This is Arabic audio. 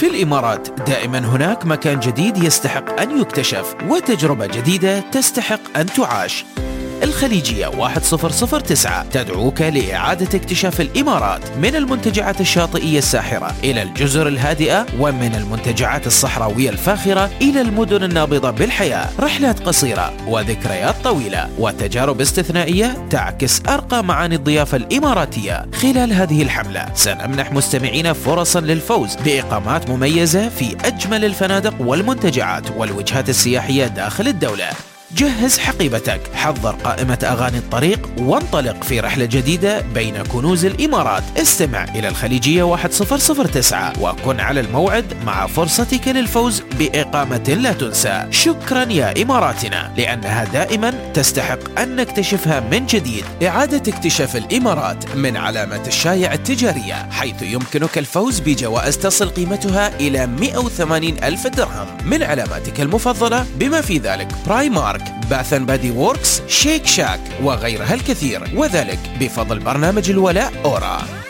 في الإمارات دائما هناك مكان جديد يستحق أن يكتشف وتجربة جديدة تستحق أن تعاش. الخليجية 1009 تدعوك لإعادة اكتشاف الإمارات، من المنتجعات الشاطئية الساحرة إلى الجزر الهادئة، ومن المنتجعات الصحراوية الفاخرة إلى المدن النابضة بالحياة. رحلات قصيرة وذكريات طويلة وتجارب استثنائية تعكس أرقى معاني الضيافة الإماراتية. خلال هذه الحملة سنمنح مستمعينا فرصا للفوز بإقامات مميزة في أجمل الفنادق والمنتجعات والوجهات السياحية داخل الدولة. جهز حقيبتك، حضر قائمة أغاني الطريق، وانطلق في رحلة جديدة بين كنوز الإمارات. استمع إلى الخليجية 1009 وكن على الموعد مع فرصتك للفوز بإقامة لا تنسى. شكرا يا إماراتنا، لأنها دائما تستحق أن نكتشفها من جديد. إعادة اكتشاف الإمارات من علامات الشايع التجارية، حيث يمكنك الفوز بجوائز تصل قيمتها إلى 180 ألف درهم من علاماتك المفضلة، بما في ذلك برايمارك، باث اند بادي ووركس، شيك شاك وغيرها الكثير، وذلك بفضل برنامج الولاء أورا.